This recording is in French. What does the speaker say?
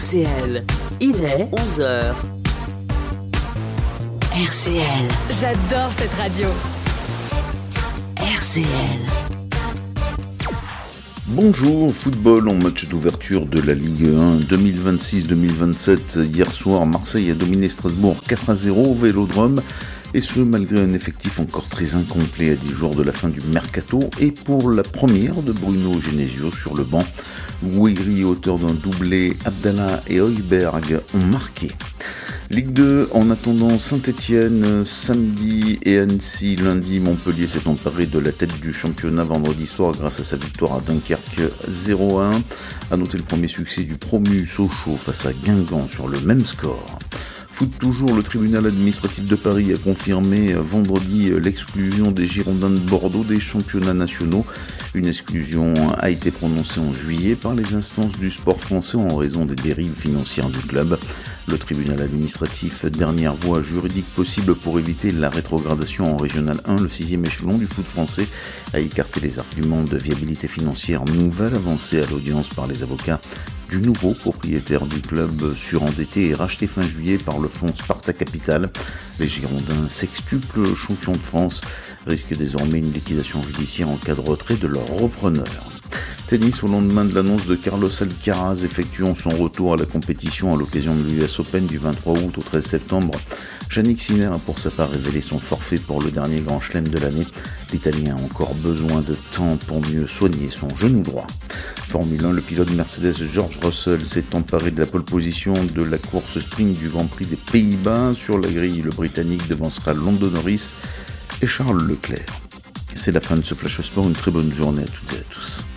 RCL, il est 11h. RCL. J'adore cette radio. RCL. Bonjour, football en match d'ouverture de la Ligue 1 2026-2027. Hier soir, Marseille a dominé Strasbourg 4-0 au Vélodrome. Et ce, malgré un effectif encore très incomplet à 10 jours de la fin du mercato, et pour la première de Bruno Genesio sur le banc. Gouiri, auteur d'un doublé, Abdallah et Højbjerg ont marqué. Ligue 2, en attendant Saint-Etienne samedi et Annecy lundi, Montpellier s'est emparé de la tête du championnat vendredi soir grâce à sa victoire à Dunkerque 0-1. À noter le premier succès du promu Sochaux face à Guingamp sur le même score. Foot toujours, le tribunal administratif de Paris a confirmé vendredi l'exclusion des Girondins de Bordeaux des championnats nationaux. Une exclusion a été prononcée en juillet par les instances du sport français en raison des dérives financières du club. Le tribunal administratif, dernière voie juridique possible pour éviter la rétrogradation en Régional 1, le 6e échelon du foot français, a écarté les arguments de viabilité financière nouvelle avancés à l'audience par les avocats du nouveau propriétaire du club surendetté et racheté fin juillet par le fonds Sparta Capital. Les Girondins, sextuples champions de France, risquent désormais une liquidation judiciaire en cas de retrait de leur repreneur. Tennis, au lendemain de l'annonce de Carlos Alcaraz effectuant son retour à la compétition à l'occasion de l'US Open du 23 août au 13 septembre, Jannik Sinner a pour sa part révélé son forfait pour le dernier grand chelem de l'année. L'Italien a encore besoin de temps pour mieux soigner son genou droit. Formule 1, le pilote Mercedes George Russell s'est emparé de la pole position de la course sprint du Grand Prix des Pays-Bas. Sur la grille, le Britannique devancera Lando Norris et Charles Leclerc. C'est la fin de ce Flash Sport, une très bonne journée à toutes et à tous.